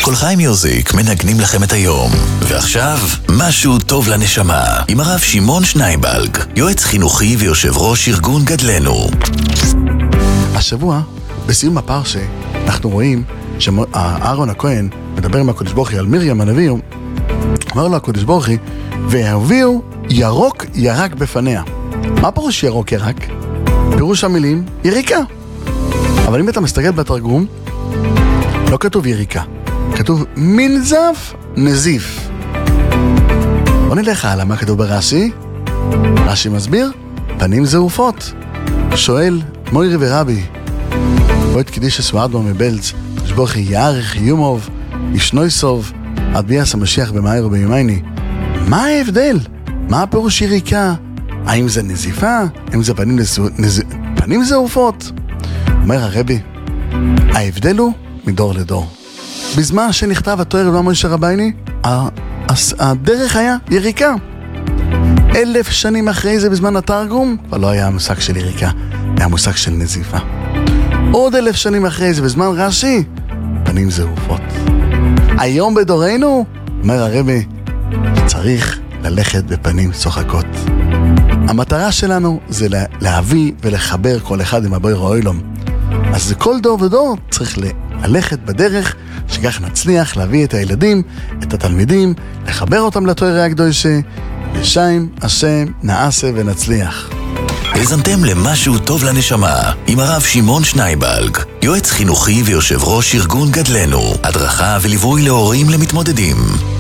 כל חי מיוזיק מנגנים לכם את היום. ועכשיו, משהו טוב לנשמה, עם הרב שמעון שנייבלג, יועץ חינוכי ויושב ראש ארגון גדלנו. השבוע, בסיום הפרשה, אנחנו רואים שאהרון הכהן מדבר עם הקדוש ברוך הוא על מרים הנביא, אומר לו הקדוש ברוך הוא, והביאו ירוק ירק בפניה. מה פירוש ירוק ירק? פירוש המילים יריקה. אבל אם אתה מסתכל בתרגום, לא כתוב יריקה, כתוב מנזף נזיף. בוא נלך הלאה, מה כתוב ברש"י? רש"י מסביר, פנים זעופות. שואל מוירי ורבי, בוא תקדיש הסועדו מבלץ, שברוך יערך יומוב, ישנוי סוב, עד ביאס המשיח במהר וביומייני. מה ההבדל? מה הפירוש יריקה? האם זה נזיפה? האם זה פנים זעופות? אומר הרבי, ההבדל הוא מדור לדור. בזמן שנכתב התורה רבי משה רבייני, הדרך היה יריקה. 1000 שנים אחרי זה בזמן התרגום, כבר לא היה מושג של יריקה, היה מושג של נזיפה. עוד 1000 שנים אחרי זה בזמן רש"י, פנים זעופות. היום בדורנו, אומר הרבי, צריך ללכת בפנים צוחקות. המטרה שלנו זה להביא ולחבר כל אחד עם הבורא העולם. אז כל דור ודור צריך ללכת בדרך שכך נצליח להביא את הילדים, את התלמידים, לחבר אותם לתורה הקדושה, בשם השם נעשה ונצליח. האזנתם למשהו טוב לנשמה עם הרב שמעון שנייבלג, יועץ חינוכי ויושב ראש ארגון גדלנו, הדרכה וליווי להורים למתמודדים.